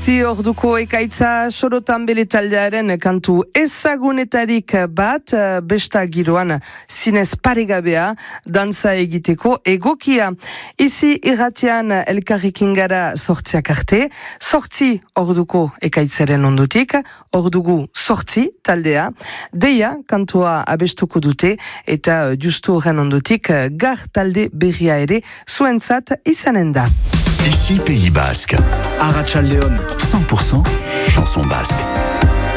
Bederatzi orduko ekaitza sorotan bele taldearen kantu ezagunetarik bat, besta giroan zinez paregabea, dantza egiteko egokia. Izi irratian elkarrekin gara sortziak arte, sortzi orduko ekaitzaren ondutik, ordugu sortzi taldea, deia kantua abestuko dute eta justu horren ondutik gar talde berria ere zuentzat izanen da. Ici Pays Basque. Arratsaldeon. 100% chanson basque.